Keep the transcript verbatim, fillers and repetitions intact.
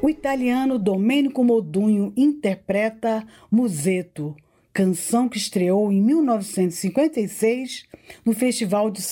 O italiano Domenico Modugno interpreta Musetto, canção que estreou em mil novecentos e cinquenta e seis no Festival de